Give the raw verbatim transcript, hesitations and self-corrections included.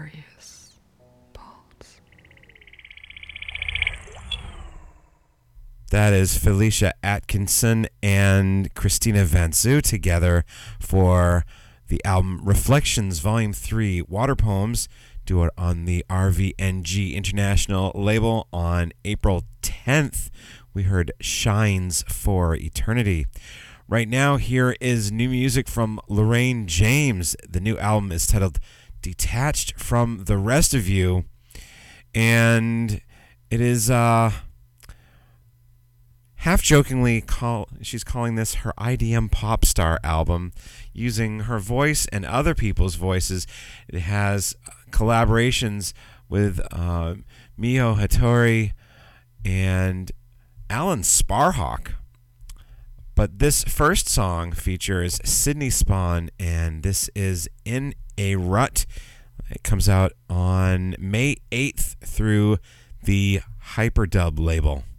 Glorious Balls. That is Felicia Atkinson and Christina Van Zyl together for the album Reflections Volume three, Water Poems. Do it on the R V N G International label on April tenth. We heard Shines for Eternity. Right now, here is new music from Lorraine James. The new album is titled Detached from the Rest of You. And it is uh, half-jokingly, call, she's calling this her I D M pop star album, using her voice and other people's voices. It has collaborations with uh, Miho Hattori and Alan Sparhawk. But this first song features Sydney Spawn, and this is In a Rut. It comes out on May eighth through the Hyperdub label.